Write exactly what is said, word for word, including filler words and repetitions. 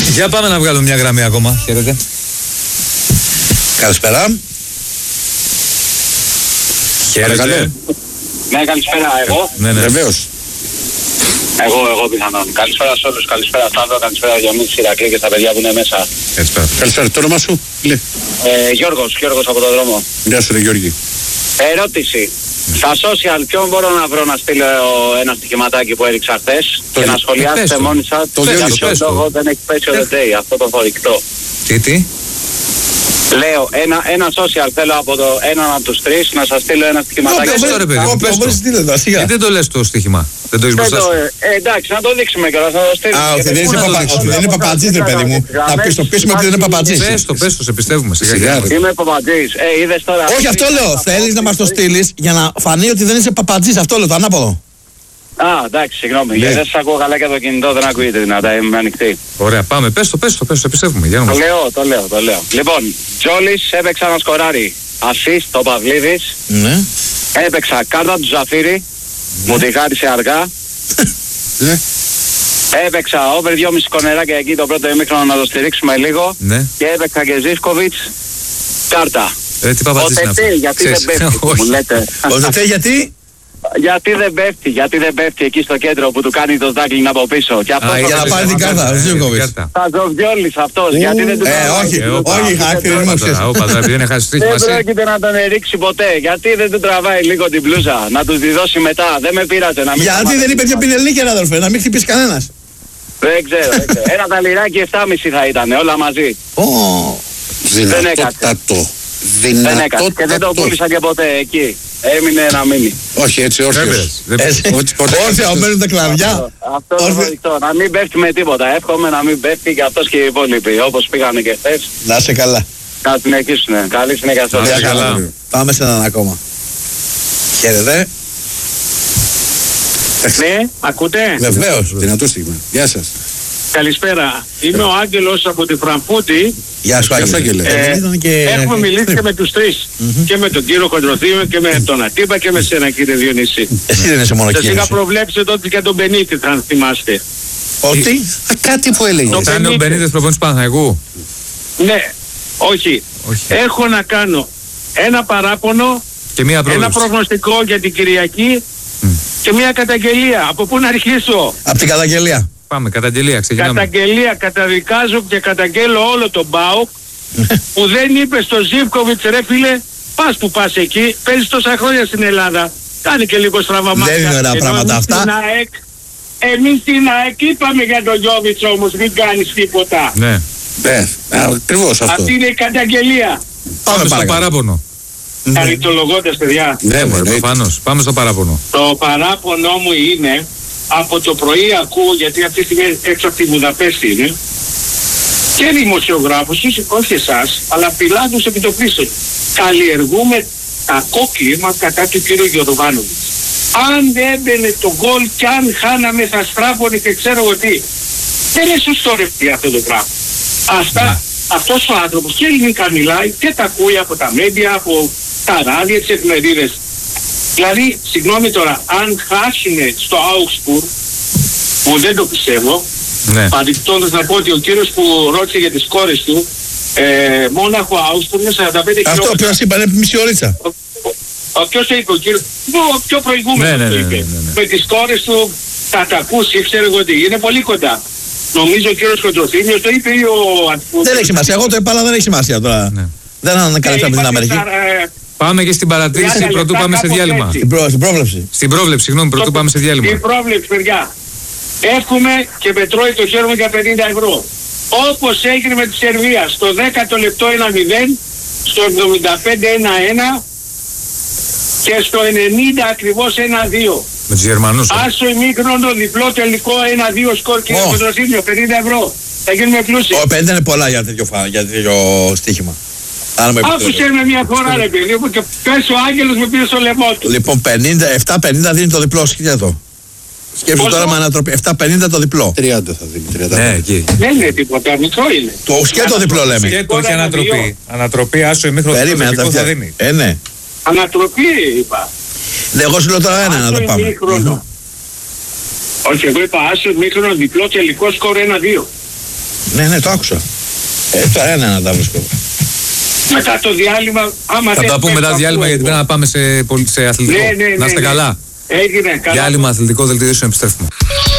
Για πάμε να βγάλουμε μια γραμμή ακόμα. Χαίρετε. Καλησπέρα. Χαίρετε. Ναι, καλησπέρα. Εγώ. Ναι, ναι. Βεβαίως. Εγώ, εγώ πιθανόν. Καλησπέρα σε όλους. Καλησπέρα Σταύρο, καλησπέρα Διονύση, Ηρακλή και στα παιδιά που είναι μέσα. Καλησπέρα. Καλησπέρα. Το όνομα σου? Λε. Ε, Γιώργος, Γιώργος από τον δρόμο. Γεια σου ρε Γιώργη. Ερώτηση. Στα social ποιον μπορώ να βρω να στείλω ένα στοιχηματάκι που έριξα χθες Το και δι- να σχολιάσετε πες το. μόνοι σας Το για Διονύση, ποιο πες το. λόγο δεν έχει πέσει ο Δεντέι, αυτό το θορυκτό. Τι, τι. Λέω, ένα, ένα social θέλω από το έναν από τους τρεις να σας στείλω ένα στοιχηματάκι. πες το, ρε παιδί μου, πες το. Γιατί δεν το λες το στοίχημα? Δεν το έχεις Δεν μπροστά το, σου? ε, ε, εντάξει, να το δείξουμε και θα το στείλω. Α, ότι δεν είσαι να το παπα- δείξουμε. ότι δεν είναι παπατζής ρε παιδί μου. Να πιστοποιήσουμε ότι δεν είναι παπατζής. Πες το, πες το, σε πιστεύουμε. Σιγά, Σιγά, σιγά. ρε. Είμαι παπατζής. Ε, είδες τώρα. Όχι, αυτό λέω. Θέλεις να μας το στείλεις για να φανεί ότι δεν είσαι παπατζής. Αυτό λέω, το ανάποδο. Α, εντάξει, συγγνώμη. Ναι. Γιατί δεν σας ακούω καλά και το κινητό δεν ακούγεται δυνατά. Είμαι ανοιχτή. Ωραία, πάμε. Πες το, πες το, πες το, σε πιστεύουμε. Για να Το μας. λέω, το λέω, το λέω. Λοιπόν, Τζόλης έπαιξα ένα σκοράρι. Ασίστ, το Παυλίδης. Ναι. Έπαιξα κάρτα του Ζαφύρι. Μου τη χάρισε αργά. Ναι. Έπαιξα over δυόμισι κονεράκια εκεί το πρώτο ημίχρονο να το στηρίξουμε λίγο. Ναι. Και έπαιξα και Ζίσκοβιτς. Κάρτα. Ε, τι παπατζής Ο είναι αυτό? Τετέ, γιατί δεν Ξέρεις, πέφτει, όχι. μου λέτε. Ο Τετέ γιατί? Γιατί δεν πέφτει, γιατί δεν πέφτει εκεί στο κέντρο που του κάνει το δάκλιν από πίσω. Και αυτός Α, ο για να είπες, πάρει την α, κάρτα, ε, ο την Ζίβκοβιτς. κάρτα. θα ζωβιόλης αυτός, γιατί δεν του Ε, τραβάει. όχι, Ε, όπα. όχι, χαρακτηρισμό ξέρεις. Όπα, όπα, επειδή δεν χάσει στοίχημα Δεν εσύ. πρόκειται να τον ρίξει ποτέ. Γιατί δεν του τραβάει λίγο την μπλούζα, να του τη δώσει μετά. Δεν με πείρατε να μην. Γιατί δεν είπε πιο πινελίκερ, αδελφέ, να μην χτυπήσει κανένας. Δεν ξέρω, δεν ξέρω. Ένα ταλιράκι επτά και μισό θα ήταν, όλα μαζί. Ω, Δυνατότατο. Δεν έκατσε. Και δεν το Δυνατότατο. πούλησα και ποτέ εκεί. Έμεινε να μείνει. Όχι έτσι, Δεν όρθιος. πειράζει, δεν πειράζει. έτσι, Ό,τι- ό,τι- όρθια μένουν τα κλαδιά. Αυτό το Όρθιο. βοηθώ. Να μην πέφτει με τίποτα. Εύχομαι να μην πέφτει και αυτός και οι υπόλοιποι. Όπως πήγανε και χθες. Να είσαι καλά. Να συνεχίσουν. Καλή συνέχεια σε Να όλους. είσαι καλά. Πάμε σε έναν ακόμα. Χαίρετε. Ναι, ακούτε. Βεβαίως. Δυνατό στίγμα. Γεια σας. Καλησπέρα. Είμαι ο Άγγελος από τη Φραγκφούρτη. Γεια σου, Γεια σου, Άγγελε. Άγγελε. Ε, ήταν και- Έχουμε μιλήσει και με τους τρεις. Και με τον κύριο Κοντροθύμιο και με τον Ατύπα και με σένα κύριε Διονύση. Εσύ δεν είσαι μόνο Σας είχα κύριος. προβλέψει τότε και τον Μπενίτη, αν θυμάστε. Ότι. Α, κάτι που έλεγε. Το- Ήταν ο Μπενίτες προπονητής Παναθηναϊκού. Ναι, όχι. Όχι. Έχω να κάνω ένα παράπονο, Και μία ένα πρόβλεψη. προγνωστικό για την Κυριακή και μια καταγγελία. Από πού να αρχίσω. Από την καταγγελία. Πάμε, καταγγελία, ξεκινάμε. Καταγγελία, καταδικάζω και καταγγέλω όλο τον ΠΑΟΚ που δεν είπε στο Ζίβκοβιτς, ρε φίλε, πας που πας εκεί, παίζεις τόσα χρόνια στην Ελλάδα, κάνει και λίγο στραβαμάτια. Δεν είναι ωραία Ενώ πράγματα εμείς αυτά. στην ΑΕΚ, εμείς στην ΑΕΚ είπαμε για τον Γιώβιτς όμως, μην κάνεις τίποτα. Ναι. Ναι, ακριβώς αυτό. Αυτή είναι η καταγγελία. Πάμε στο παρακάτω. παράπονο. Χαριτολογώντας, παιδιά. Ναι, Ε, μωρέ, προφανώς. Πάμε στο παράπονο. Το παράπονο μου είναι, από το πρωί ακούω, γιατί αυτή τη στιγμή έξω από τη Βουδαπέστη είναι, και δημοσιογράφους, όχι εσάς, αλλά πιλάτους επιτοπλίστων. Καλλιεργούμε κακό κλίμα κατά του κύριου Γιωργοβάνοβιτς. Αν δεν έμπαινε το γκολ και αν χάναμε θα στράφωνε και ξέρω εγώ τι. Δεν είναι σωστό ρε πια αυτό το πράγμα. Αυτά, αυτός ο άνθρωπος και ελληνικά μιλάει και τα ακούει από τα μέντια, από τα ράδια, τις εφημερίδες. Δηλαδή, συγγνώμη τώρα, αν χάσουνε στο Augsburg, που δεν το πιστεύω, Ναι. παρεμπιπτόντως να πω ότι ο κύριος που ρώτησε για τις κόρες του, ε, Μόναχο Augsburg είναι σαράντα πέντε Αυτό χιλιόμετρα. ποιος είπα, είναι μισή ωρίτσα. Ο, ο, ποιος το είπε, ο κύριος, ο πιο προηγούμενος Ναι, ναι, το ναι, είπε. ναι, ναι, ναι. Με τις κόρες του, θα τα ακούσει, ξέρω εγώ τι, είναι πολύ κοντά. Νομίζω ο κύριος Κοντροθύμιος το είπε ή ο Αντιπούτης. Δεν έχει σημασία. Εγώ το είπα, αλλά δεν έχει σημασία τώρα. Ναι. Δεν ανακαλύψαμε την Αμερική. Πάμε και στην παρατήρηση τριάντα πρωτού λεπτά πάμε σε κάπως διάλειμμα. έτσι. Την προ- Στην πρόβλεψη. Στην πρόβλεψη, συγγνώμη, πρωτού πάμε σε Η διάλειμμα. πρόβλεψη, παιδιά. Εύχομαι και με τρώει το χέρι μου για πενήντα ευρώ. Όπως έγινε με τη Σερβία, στο δέκατο λεπτό ένα μηδέν, στο εβδομήντα πέντε ένα ένα και στο ενενήντα ακριβώς ένα δύο. Με τους Γερμανούς. ε. Άσο ημίχρονο, διπλό τελικό ένα δύο σκορ, κύριε Ω. Κοντροθύμιο, πενήντα ευρώ. Θα γίνουμε πλούσιοι. Ο πέντε είναι πολλά για τέτοιο, φα- για τέτοιο στοίχημα. Αν με Άκουσε επιτρέπετε. με μια φορά ρε παιδί μου και πες ο Άγγελος με πήρε στο λαιμό του. Λοιπόν, πενήντα, επτά πενήντα δίνει το διπλό. Σκέφτε το. Σκέψου Πόσο? τώρα με ανατροπή. επτά πενήντα το διπλό. τριάντα θα δίνει. τριάντα. Ναι, εκεί. Δεν είναι τίποτα, μικρό είναι. Το σκέτο διπλό λέμε. Και το έχει ανατροπή. Ανατροπή, άσο ημίχρονο Περίμενα τα θα αυτιά. δίνει. Ε, ναι. Ανατροπή είπα. Ναι, εγώ σου λέω τώρα ένα να Άσο το πάμε. ημίχρονο. Όχι, εγώ είπα άσο ημίχρονο, διπλό τελικό σκορ ένα δύο. Ναι, ναι, το άκουσα. Ε, τώρα ένα να τα βρίσκω. Μετά το διάλειμμα, άμα Θα δεν τα πούμε πέφτω, μετά διάλειμμα γιατί πρέπει να πάμε σε, πολι- σε αθλητικό. Ναι, ναι, ναι, Να είστε ναι. καλά. Έγινε καλά. Διάλειμμα αθλητικό δελτίο, επιστρέφουμε.